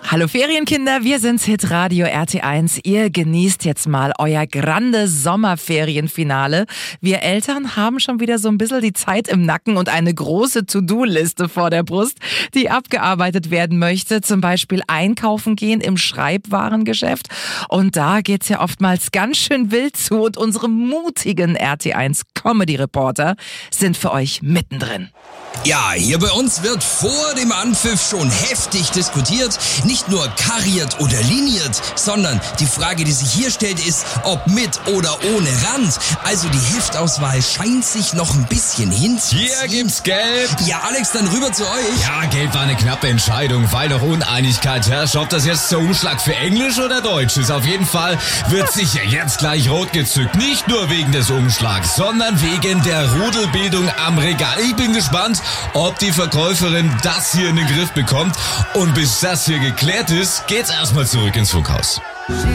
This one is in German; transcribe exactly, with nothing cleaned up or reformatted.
Hallo Ferienkinder, wir sind's Hitradio R T eins. Ihr genießt jetzt mal euer grande Sommerferienfinale. Wir Eltern haben schon wieder so ein bisschen die Zeit im Nacken und eine große To-Do-Liste vor der Brust, die abgearbeitet werden möchte. Zum Beispiel einkaufen gehen im Schreibwarengeschäft. Und da geht's ja oftmals ganz schön wild zu. Und unsere mutigen R T eins Comedy-Reporter sind für euch mittendrin. Ja, hier bei uns wird vor dem Anpfiff schon heftig diskutiert. Nicht nur kariert oder liniert, sondern die Frage, die sich hier stellt, ist, ob mit oder ohne Rand. Also die Heftauswahl scheint sich noch ein bisschen hinzuziehen. Hier gibt's Gelb. Ja, Alex, dann rüber zu euch. Ja, Gelb war eine knappe Entscheidung, weil doch Uneinigkeit herrscht, ob das jetzt der Umschlag für Englisch oder Deutsch ist. Auf jeden Fall wird sicher jetzt gleich rot gezückt. Nicht nur wegen des Umschlags, sondern wegen der Rudelbildung am Regal. Ich bin gespannt, ob die Verkäuferin das hier in den Griff bekommt. Und bis das hier geklärt ist, geht's erstmal zurück ins Funkhaus.